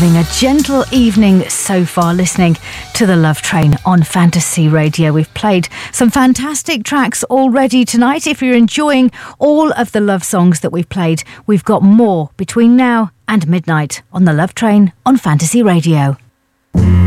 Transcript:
having a gentle evening so far listening to The Love Train on Fantasy Radio. We've played some fantastic tracks already tonight. If you're enjoying all of the love songs that we've played, we've got more between now and midnight on The Love Train on Fantasy Radio.